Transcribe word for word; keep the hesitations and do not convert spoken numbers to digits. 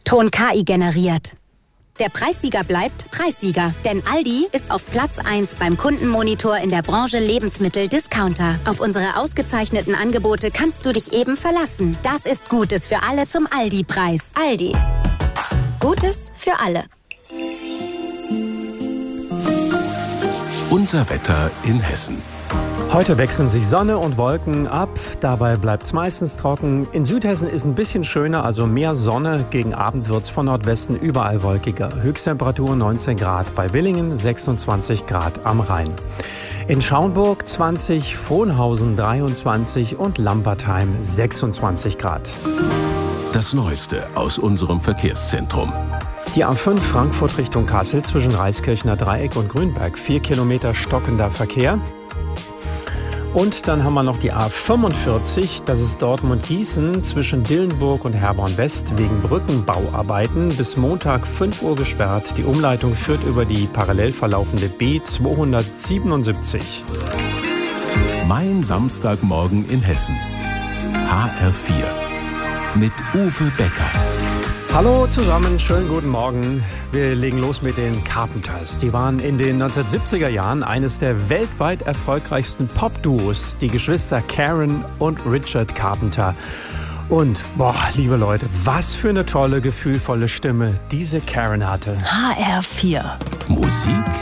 Ton K I generiert. Der Preissieger bleibt Preissieger, denn Aldi ist auf Platz eins beim Kundenmonitor in der Branche Lebensmittel-Discounter. Auf unsere ausgezeichneten Angebote kannst du dich eben verlassen. Das ist Gutes für alle zum Aldi-Preis. Aldi. Gutes für alle. Unser Wetter in Hessen. Heute wechseln sich Sonne und Wolken ab, dabei bleibt es meistens trocken. In Südhessen ist ein bisschen schöner, also mehr Sonne. Gegen Abend wird es von Nordwesten überall wolkiger. Höchsttemperatur neunzehn Grad bei Willingen, sechsundzwanzig Grad am Rhein. In Schaumburg zwanzig, Frohnhausen dreiundzwanzig und Lambertheim sechsundzwanzig Grad. Das Neueste aus unserem Verkehrszentrum. Die A fünf Frankfurt Richtung Kassel zwischen Reiskirchner Dreieck und Grünberg. Vier Kilometer stockender Verkehr. Und dann haben wir noch die A fünfundvierzig, das ist Dortmund-Gießen, zwischen Dillenburg und Herborn-West wegen Brückenbauarbeiten bis Montag fünf Uhr gesperrt. Die Umleitung führt über die parallel verlaufende B zweihundertsiebenundsiebzig. Mein Samstagmorgen in Hessen. H R vier. Mit Uwe Becker. Hallo zusammen, schönen guten Morgen. Wir legen los mit den Carpenters. Die waren in den neunzehnhundertsiebziger Jahren eines der weltweit erfolgreichsten Pop-Duos, die Geschwister Karen und Richard Carpenter. Und, boah, liebe Leute, was für eine tolle, gefühlvolle Stimme diese Karen hatte. H R vier. Musik